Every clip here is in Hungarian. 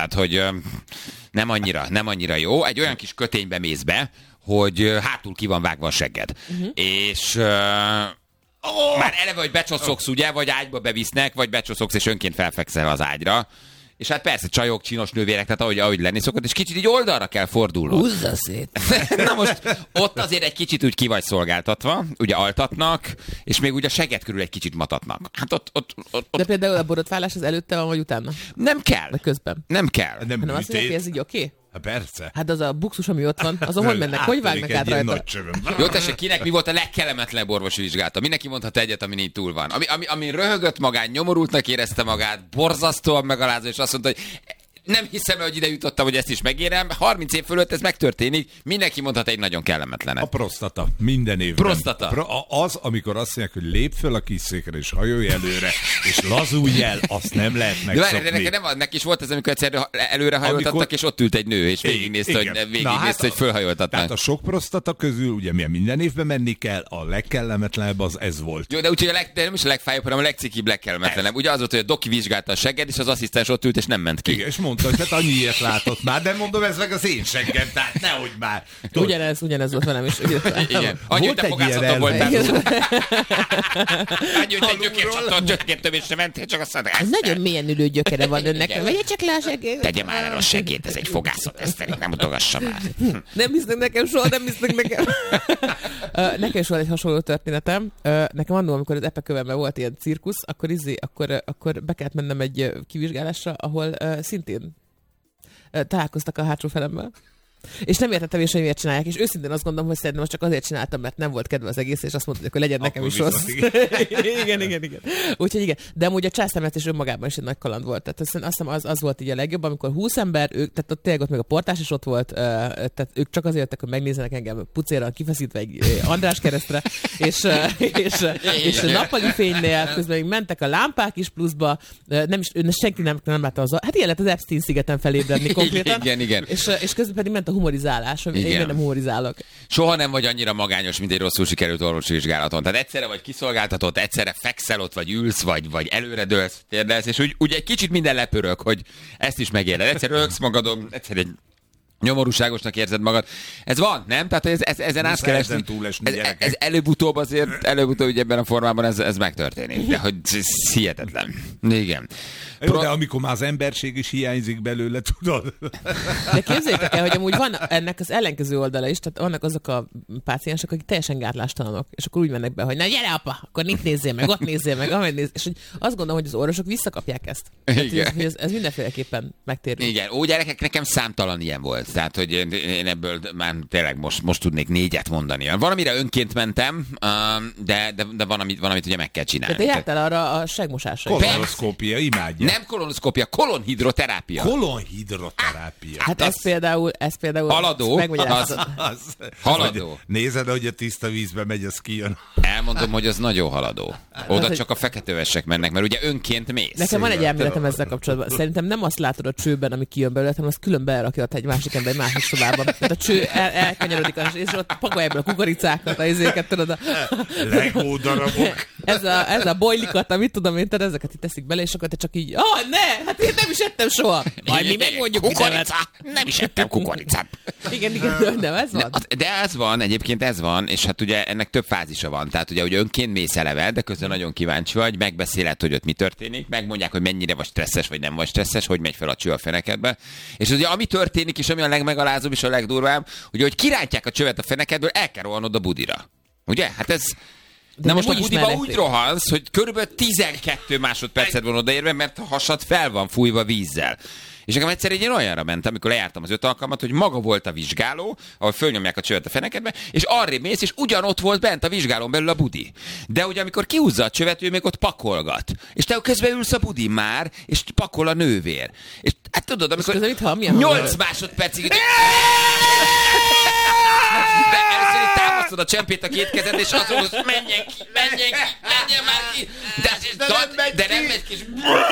Tehát, hogy nem annyira jó. Egy olyan kis köténybe mész be, hogy hátul ki van vágva a segged. És már eleve, hogy becsoszogsz, ugye, vagy ágyba bevisznek, vagy becsoszogsz, és önként felfekszel az ágyra. És hát persze csajok, csinos nővérek, tehát ahogy lenni szokott, és kicsit így oldalra kell fordulnod. Húzza szét. Na most ott azért egy kicsit úgy ki vagy szolgáltatva, ugye altatnak, és még ugye a segged körül egy kicsit matatnak. Hát ott. De például a borotválás az előtte van, vagy utána? Nem kell. Vagy közben? Nem kell. Hanem azt mondják, hogy ez így oké? Hát persze. Hát az a buxus, ami ott van, azon hogy mennek? Hogy vágnak át rajta? Jó, tessék, kinek mi volt a legkellemetlenebb orvosi vizsgálata? Mindenki mondhat egyet, ami így túl van. Ami röhögött magán, nyomorultnak érezte magát, borzasztóan megalázó, és azt mondta, hogy nem hiszem, hogy ide jutottam, hogy ezt is megérem. 30 év fölött ez megtörténik. Mindenki mondhat egy nagyon kellemetlenet. A prostata. Minden évben. Prostata. Az, amikor azt mondják, hogy lép föl a kis székre, és hajolj előre, és lazulj el, azt nem lehet megszokni. De nekem nem, neki is volt ez, amikor egyszer előre hajoltattak, és ott ült egy nő, és végignézte, hogy fölhajoltatnak. Tehát a sok prostata közül, ugye minden évben menni kell, a legkellemetlenebb az ez volt. Jó, de úgyhogy nem is a legfájóbb, hanem a legcikibb, legkellemetlenebb. Ugye az volt, hogy a doki vizsgálta a segged, és az asszisztens ott ült, és nem ment ki. Igen, és mondta, hogy hát annyi ilyet látott már, de mondom, ez meg az én seggem, tehát nehogy már. Ugyanez volt velem is. Igen. Annyi, hogy te fogászaton voltál. Annyi, hogy egy gyökértömésre mentél, csak azt mondta. Ez nagyon mélyen ülő gyökere van önnek. Vegye csak le a segét. Tegye már el a segét, ez egy fogászat, ezt nem utogassa már. Nem hisznek nekem soha, nem hisznek nekem. Nekem is volt egy hasonló történetem. Nekem annól, amikor az Epekövemben volt ilyen cirkusz, akkor be kellett mennem egy kivizsgálásra, ahol szintén találkoztak a hátsó felemmel. És nem értettem is, hogy miért csinálják, és őszintén azt gondolom, hogy szerintem azt csak azért csináltam, mert nem volt kedve az egész, és azt mondták, hogy legyen nekem is rossz. Igen. Úgyhogy igen. De amúgy a császármetszés önmagában is egy nagy kaland volt. Tehát azt hiszem az volt így a legjobb, amikor 20 ember, tehát ott tényleg ott még a portás is ott volt, tehát ők csak azért jöttek, hogy megnézzenek engem pucéran kifeszítve egy András keresztre, és nappali fénynél, közben még mentek a lámpák is pluszba, senki nem látta az. Hát ilyen lett az Epstein-szigeten felébredni konkrétan. Igen. És közben pedig ment a humorizálás, hogy én nem humorizálok. Soha nem vagy annyira magányos, mint egy rosszul sikerült orvosi vizsgálaton. Tehát egyszerre vagy kiszolgáltatott, egyszerre fekszel ott, vagy ülsz, vagy előredőlsz, térdelsz, és úgy egy kicsit minden lepörög, hogy ezt is megéred. Egyszer rögsz magadon, egyszer egy nyomorúságosnak érzed magad. Ez van, nem? Tehát ezen át kell esni. Ez előbb-utóbb ugye ebben a formában ez megtörténik. De hogy ez hihetetlen. Igen. Jó, de amikor már az emberség is hiányzik belőle, tudod? De képzeljétek el, hogy amúgy van ennek az ellenkező oldala is, tehát vannak azok a páciensek, akik teljesen gátlástalanok, és akkor úgy mennek be, hogy na gyere apa, akkor itt nézzél meg, ott nézzél meg, amely nézzél. És hogy azt gondolom, hogy az orvosok visszakapják ezt. Tehát, hogy ez mindenféleképpen megtérül. Igen, ó gyerekek, nekem számtalan ilyen volt. Tehát, hogy én ebből már tényleg most tudnék 4 mondani. Van, amire önként mentem, de van, amit ugye meg kell csinálni. De te jártál arra a segmosásra. Kolonoszkópia, imádja. Nem kolonoszkópia, kolonhidroterápia. Kolonhidroterápia. Hát ez például haladó. Haladó. Nézed, hogy a tiszta vízbe megy, az kijön. Elmondom, hogy az nagyon haladó. Oda csak a feketővesek mennek, mert ugye önként mész. Nekem van egy elméletem ezzel kapcsolatban. Szerintem nem azt látod a csőben, ami kijön belőle, hanem azt külön berakja egy másik ember egy másik szobában. Tehát a cső elkanyarodik, és ott pakolja ebből a kukoricákat, az izéket, tudod. Legó darabok. Ez a bojlikat, amit tudom én, tehát ezeket itt teszik bele, és akkor te csak így, ne, hát én nem is ettem soha. Majd mi megmondjuk kukorica. Nem is ettem kukoricát. Igen, de ez van. De ez van, egyébként ez van, és hát ugye ennek több fázisa van. Tehát ugye, hogy önként mész eleve, de közben nagyon kíváncsi vagy, megbeszéled, hogy ott mi történik, megmondják, hogy mennyire vagy stresszes, vagy nem vagy stresszes, hogy megy fel a cső a fenekedbe. És ugye ami történik, és ami a legmegalázóbb és a legdurvább, ugye, hogy kirántják a csövet a fenekedből, el kell rohannod a budira. Ugye? Hát ez... De most a budiba úgy rohansz, hogy körülbelül 12 másodpercet van odaérve, mert a hasad fel van fújva vízzel. És nekem egyszer én olyanra mentem, amikor lejártam az 5 alkalmat, hogy maga volt a vizsgáló, ahol fölnyomják a csövet a fenekedbe, és arrébb mész, és ugyanott volt bent a vizsgálón belül a budi. De ugye amikor kihúzza a csövet, ő még ott pakolgat. És te közben ülsz a budin már, és pakol a nővér. És hát tudod, amikor 8 másodpercig... De először itt támasztod a csempét a két kezed, és azt mondod, menjen már ki. De nem megy ki.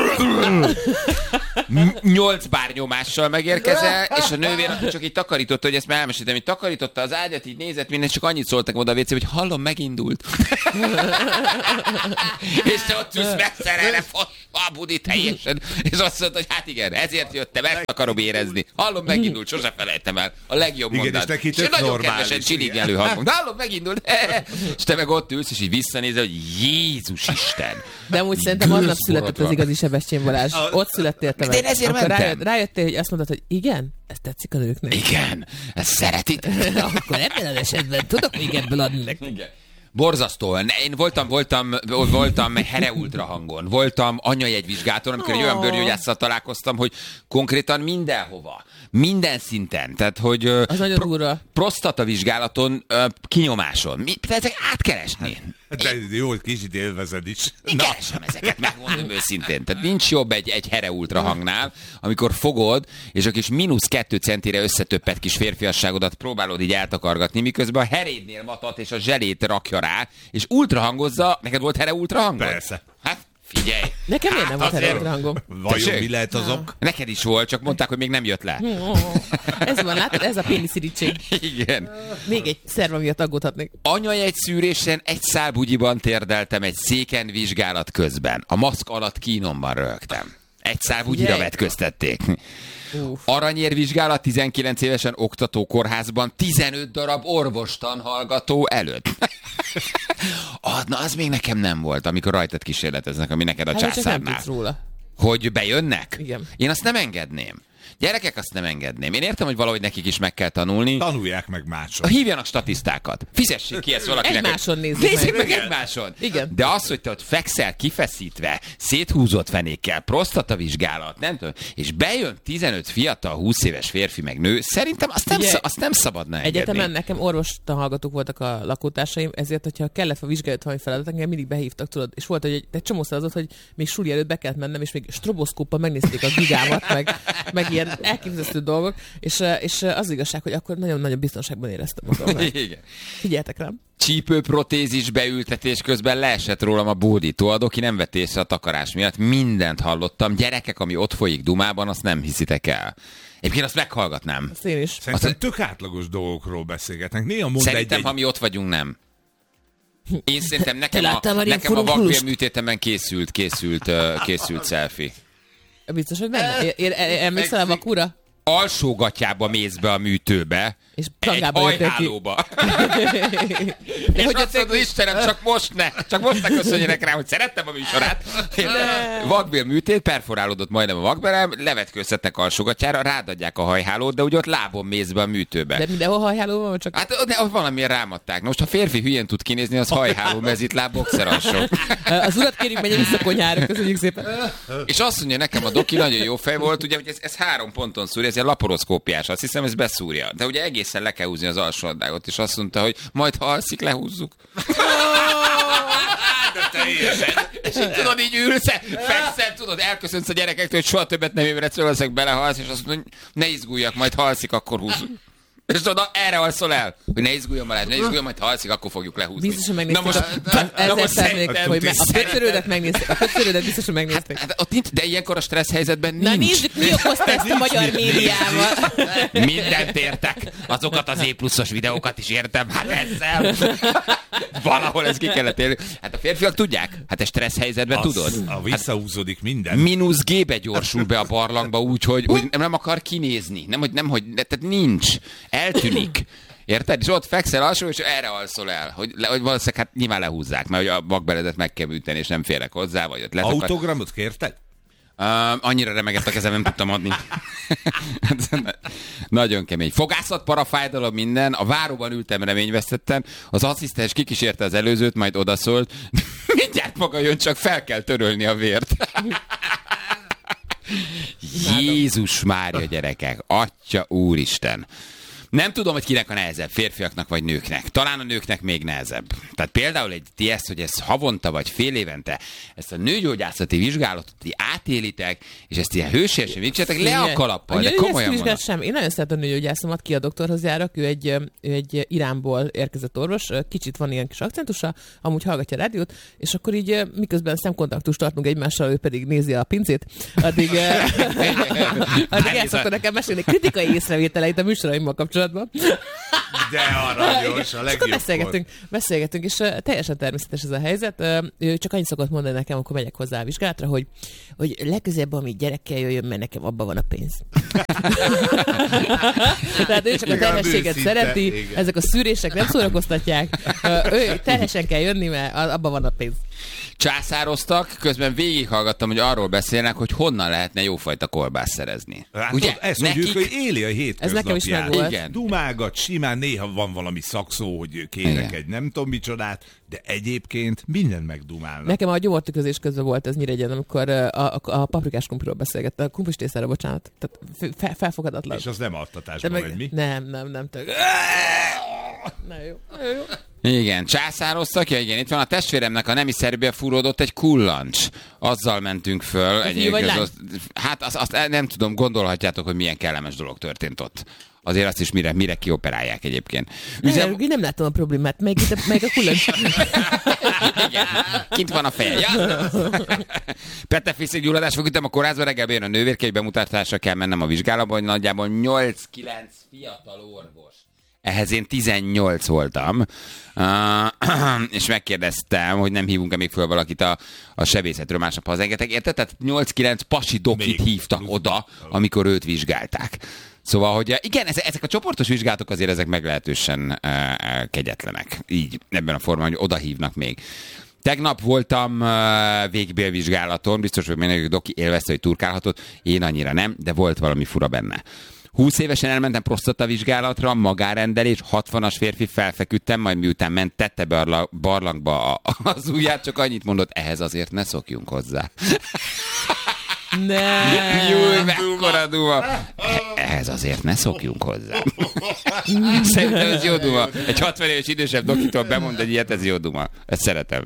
8 bár nyomással megérkezel, és a nővér akkor csak így takarította, hogy ezt már elmeséltem, hogy takarította az ágyat, így nézett minden, csak annyit szóltak oda a WC, hogy hallom, megindult. És te ott ülsz messzerre, Budi teljesen. És azt mondta, hogy hát igen, ezért jöttem, ezt akarom érezni. Hallom, megindult, sose felejtem el. A legjobb igen, mondat. És neki és tök nagyon kedvesen csiligelő hangom. De hallom, megindult. És te meg ott ülsz, és így visszanézel, hogy Jézus Isten. De amúgy szerintem aznap született az igazi Sebestyén Balázs. Ott születtél te meg. De én ezért akkor mentem. rájöttél, hogy azt mondtad, hogy igen, ez tetszik a nőknek. Igen, ezt szeretit. Akkor ebben az esetben tudok még ebből adni nektek. Igen. Borzasztó. Én voltam Here Ultra hangon, voltam anyajegyvizsgáton, amikor egy olyan bőrgyógyásszal találkoztam, hogy konkrétan mindenhova, minden szinten, tehát hogy Az nagyon durva. prostatavizsgálaton, kinyomáson, ezek átkeresni. De jó, hogy kicsit élvezed is. Én keresem ezeket, megmondom őszintén. Tehát nincs jobb egy Here Ultra hangnál, amikor fogod, és a kis -2 centire összetöppet kis férfiasságodat próbálod így eltakargatni, miközben a herédnél matat és a zselét rakja rá, és ultra hangozza. Neked volt Here Ultra hangod? Persze. Hát figyelj. Nekem miért nem volt azért- erre hangom? Vajon Tessék? mi lehet az ok? Neked is volt, csak mondták, hogy még nem jött le. Ez van, látod? Ez a péniszirítség. Igen. Még egy szerva miatt aggódhatnék. Anyajegyszűrésen egy szál bugyiban térdeltem egy széken vizsgálat közben. A maszk alatt kínomban röhögtem. Egy szál bugyira Figyelj. vetköztették. Uff. Aranyérvizsgálat 19 évesen oktatókórházban 15 darab orvostan hallgató előtt. Na, az még nekem nem volt, amikor rajtad kísérleteznek, ami neked a Hát, csak nem császárnál. tudsz róla. Hogy bejönnek? Igen. Én azt nem engedném. Gyerekek, azt nem engedném. Én értem, hogy valahogy nekik is meg kell tanulni. Tanulják meg máshol. Hívjanak statisztákat. Fizessék ki ezt valakinek. Egymáson nézzük Nézzük meg. meg egymáson. Igen. De az, hogy te ott fekszel kifeszítve, széthúzott fenékkel, prostatavizsgálat, nem tudom, és bejön 15 fiatal, 20 éves férfi meg nő, szerintem azt nem szabadna engedni. Egyetemen nekem orvostan hallgatók voltak a lakótársaim, ezért, hogyha kellett a vizsgálat valami feladat, engem mindig behívtak, tudod, és volt, hogy egy csomószor az ott, hogy még suli előtt be kellett mennem, és még stroboszkóppal megnézték a gigámat, meg ilyen elképesztő dolgok, és az igazság, hogy akkor nagyon-nagyon biztonságban éreztem magam. Igen. Figyeltek rám. Csípőprotézis beültetés közben leesett rólam a bódító, aki nem vett észre a takarás miatt. Mindent hallottam. Gyerekek, ami ott folyik Dumában, azt nem hiszitek el. Egyébként azt meghallgatnám. Azt én is. Szerintem tök átlagos dolgokról beszélgetnek. Néha mond Szerintem, egy... ha mi ott vagyunk, nem. Én szerintem nekem láttál már ilyen a furunkulust? vakbélműtétemben készült selfie. Biztos, hogy benne? Emlékszel a vakúra? Alsógatjába mész be a műtőbe, És egy plangába jöttél ki. ajhálóba. És hogy azt mondod, Istenem, csak most ne köszönjenek rá, hogy szerettem a műsorát. Vakbél műtét, perforálódott majdnem a vakbelem, levetkőztetnek alsógatjára, rádadják a hajhálót, de úgy ott lábon mész be a műtőbe. De mindenhol hajháló van, vagy csak... Hát de valamiért rámadták. Most ha férfi hülyén tud kinézni, az hajháló, mezitláb, boxeralsó. Az urat kérjük, menjen vissza konyhára, köszönjük szépen. És azt mondja nekem a doki, nagyon jó fej volt, ugye, hogy ez 3 ponton szúrja, ez egy laparoszkópiás, azt hiszem, ez beszúrja. De ugye egészen le kell húzni az alsóaddágot, és azt mondta, hogy majd ha alszik, lehúzzuk. És így tudod, így ülsz, fekszel, tudod, elköszönsz a gyerekektől, hogy soha többet nem ébredsz, valószínűleg belehalsz, és azt mondod, hogy ne izguljak, majd ha alszik, akkor húzzuk. És tudod, erre alszol el, hogy ne izguljon Balázs, ne izguljon, majd ha alszik, akkor fogjuk lehúzni. Biztos, hogy megnézték. Na most Ezzel hogy a pöccörődet megnézték. A pöccörődet biztos, hogy megnézték. Hát ott nincs, de ilyenkor a stressz helyzetben nincs. Na nézzük, mi okozta ezt a magyar médiával. Mindent értek. Azokat az E+-os videókat is értem. Hát ezzel. Valahol ezt ki kellett élni. Hát a férfiak tudják. Hát a stressz helyzetben tudod. Visszahúzódik minden. -G-be gyorsul be a barlangba úgy, hogy nem akar kinézni. Nem, hogy tehát nincs. Eltűnik. Érted? És ott fekszel alsó, és erre alszol el. Hogy valószínűleg hát nyilván lehúzzák, mert hogy a vakbeledet meg kell műteni, és nem férek hozzá, vagy ott leszakad. Autogramot kértek? Annyira remegett a kezem, nem tudtam adni. Nagyon kemény. Fogászat, parafájdalom, minden. A váróban ültem reményvesztetten. Az asszisztens kikísérte az előzőt, majd odaszólt. Mindjárt maga jön, csak fel kell törölni a vért. Jézus Mária, gyerekek. Atya úristen. Nem tudom, hogy kinek a nehezebb, férfiaknak vagy nőknek. Talán a nőknek még nehezebb. Tehát például ti ezt, hogy ezt havonta vagy fél évente, ezt a nőgyógyászati vizsgálatot ti átélitek, és ezt ilyen hősiesen végigcsináltak le a kalappal, de komolyan mondom. Sem. Én nagyon szeretem a nőgyógyászomat, ki a doktorhoz járok, ő egy Iránból érkezett orvos, kicsit van ilyen kis akcentusa, amúgy hallgatja a rádiót, és akkor így miközben szemkontaktust tartunk egymással, ő pedig nézi a pincét, addig el szokta nekem mesélni kritikai észrevételeit a műsoraimmal kapcsolatban. kapcsolatban. De aranyos, a legjobb. Beszélgetünk, és teljesen természetes ez a helyzet. Ő csak annyit szokott mondani nekem, amikor megyek hozzá a vizsgálatra, hogy legközelebb, ami gyerekkel jöjjön, mert nekem abban van a pénz. Tehát ő csak a terhességet szereti, igen. Ezek a szűrések nem szórakoztatják. Ő terhesen kell jönni, mert abban van a pénz. Császároztak, közben végighallgattam, hogy arról beszélnek, hogy honnan lehetne jófajta kolbászt szerezni. Hát ugye? Ezt mondjuk, hogy éli a hétköznapját. Ez nekem is megvolt. Igen. Dumágat, simán néha van valami szakszó, hogy kérek igen. egy nem tudom micsodát, de egyébként mindent megdumálnak. Nekem a gyomortükrözés közben volt ez Nyíregyén, amikor a paprikás krumpliról beszélgettem, a krumplis tésztára, bocsánat. Tehát felfogadatlan. És az nem altatásban, vagy mi? Nem. Na jó. Igen, császároztak, ja igen, itt van a testvéremnek a nemi szervbe fúródott egy kullancs. Azzal mentünk föl. Hát azt nem tudom, gondolhatjátok, hogy milyen kellemes dolog történt ott. Azért azt is mire kioperálják egyébként. Nem látom a problémát, meg a kullancs. Igen, kint van a feje. Ja? Petefészék gyulladás fog ütem a kórházba, reggel bejön a nővérke, bemutatásra kell mennem a vizsgálatba, hogy nagyjából 8-9 fiatal orvos. Ehhez én 18 voltam, és megkérdeztem, hogy nem hívunk-e még föl valakit a sebészetről másnap hazaengedtek. Érted? Tehát 8-9 pasi dokit hívtak oda, amikor őt vizsgálták. Szóval, hogy igen, ezek a csoportos vizsgálatok azért ezek meglehetősen kegyetlenek. Így, ebben a formában, hogy oda hívnak még. Tegnap voltam végbélvizsgálaton, biztos, hogy mindenki doki élvezte, hogy turkálhatott. Én annyira nem, de volt valami fura benne. 20 évesen elmentem prostatavizsgálatra, magárendelés, 60-as férfi, felfeküdtem, majd miután ment, tette be a barlangba az ujját, csak annyit mondott, ehhez azért ne szokjunk hozzá. Júj, mekkora duma! Ehhez azért ne szokjunk hozzá. Szerintem ez jó duma. Egy 60 éves idősebb dokitól bemond egy ilyet, ez jó duma. Ezt szeretem.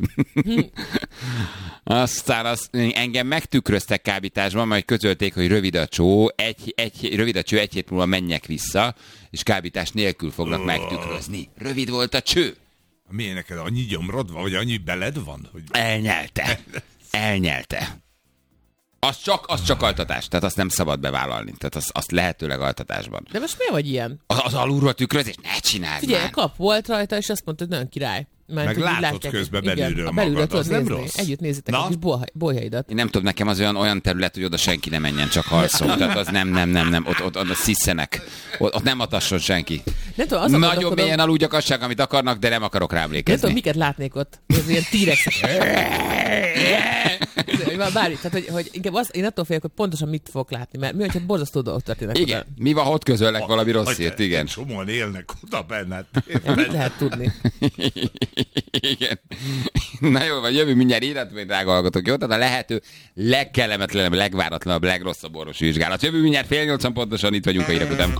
Aztán engem megtükröztek kábításban, majd közölték, hogy rövid a cső, egy hét múlva menjek vissza, és kábítás nélkül fognak megtükrözni. Rövid volt a cső. Miért neked annyi gyomrod van, vagy annyi beled van? Hogy... Elnyelte. Az csak altatás, tehát azt nem szabad bevállalni. Tehát azt lehetőleg altatásban. De most miért vagy ilyen? Az alulról tükrözés, ne csináld Figyelj, már. Kap volt rajta, és azt mondta, hogy nagyon király. Meg látod közben belülről magad, az nem rossz. Együtt nézitek a kis bolyhaidat. Én nem tudom, nekem az olyan terület, hogy oda senki nem menjen, csak halszom. Tehát az nem. Ott szisszenek. Ott nem atasson senki. Nagyon mélyen aludjakasság, amit akarnak, de nem akarok rá emlékezni. Nem tudom, miket látnék ott. Ez ilyen tírexek. Bármi, tehát, hogy inkább én attól félek, hogy pontosan mit fogok látni, mert mi, hogyha borzasztó dolgok történnek. Igen, oda. Mi van, ott közölnek valami rossz hírt, igen. Csomóan élnek oda benned. Mit lehet tudni? Igen. Na jó, vagy jövő mindjárt életben, drága hallgatók, jó? Tehát a lehető legkellemetlenebb, legváratlanabb, legrosszabb orvosi vizsgálat. Jövő mindjárt 7:30 pontosan itt vagyunk a hírek után.